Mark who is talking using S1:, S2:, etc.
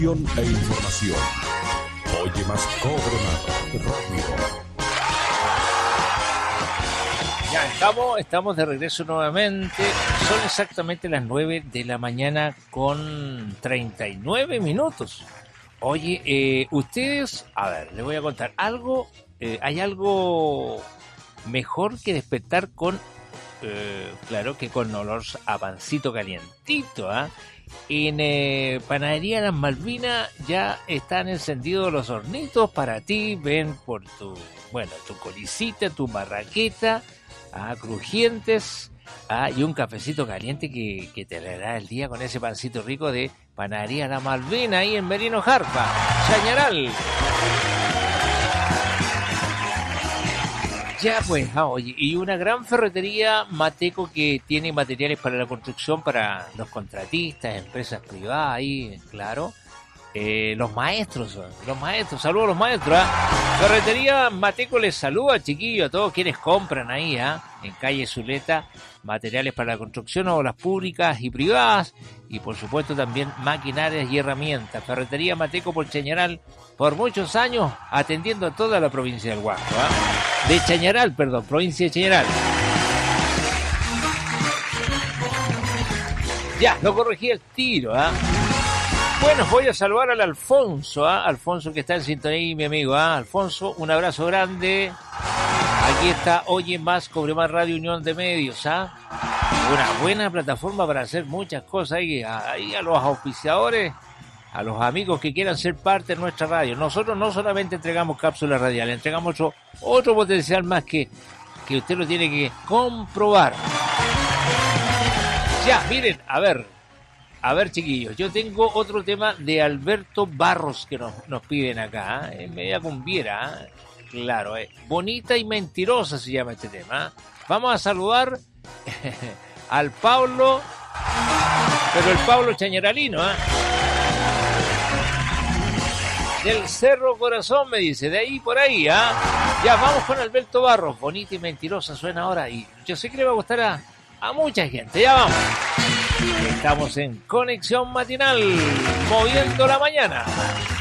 S1: E información. Oye más Cobre Radio.
S2: Ya estamos de regreso nuevamente. Son exactamente las 9 de la mañana con 39 minutos. Oye, ustedes, a ver, les voy a contar algo. Hay algo mejor que despertar con, claro, que con olor a pancito calientito, ¿ah? En Panadería Las Malvinas ya están encendidos los hornitos para ti. Ven por tu colicita, tu marraqueta, crujientes, y un cafecito caliente que te alegrará el día con ese pancito rico de Panadería Las Malvinas ahí en Merino Jarpa, Chañaral. Ya pues, oye, y una gran ferretería Mateco que tiene materiales para la construcción para los contratistas, empresas privadas ahí, claro. Los maestros, saludos a los maestros, Ferretería Mateco les saluda, chiquillos, a todos quienes compran ahí, en calle Zuleta, materiales para la construcción, obras públicas y privadas, y por supuesto también maquinarias y herramientas. Ferretería Mateco por Chañaral, por muchos años atendiendo a toda la provincia del Huasco, de Chañaral, provincia de Chañaral. Ya, lo corregí el tiro, Bueno, voy a saludar al Alfonso, Alfonso que está en sintonía, mi amigo, Alfonso, un abrazo grande. Aquí está Oye Más, Cobre Más Radio, Unión de Medios, Una buena plataforma para hacer muchas cosas ahí a los auspiciadores, a los amigos que quieran ser parte de nuestra radio. Nosotros no solamente entregamos cápsulas radiales, entregamos otro potencial más que usted lo tiene que comprobar. Ya, miren, a ver, chiquillos, yo tengo otro tema de Alberto Barros que nos piden acá, en media cumbiera, claro, bonita y mentirosa se llama este tema. Vamos a saludar al Pablo, pero el Pablo chañaralino, del Cerro Corazón, me dice, de ahí por ahí, Ya, vamos con Alberto Barros, bonita y mentirosa suena ahora, y yo sé que le va a gustar a mucha gente, ya vamos. Estamos en Conexión Matinal, moviendo la mañana.